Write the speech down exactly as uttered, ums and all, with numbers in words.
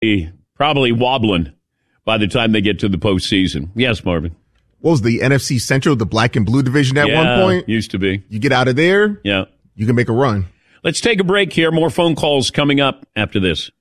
probably wobbling by the time they get to the postseason. Yes, Marvin. What was the N F C Central, the black and blue division at yeah, one point? Used to be. You get out of there, yeah, you can make a run. Let's take a break here. More phone calls coming up after this.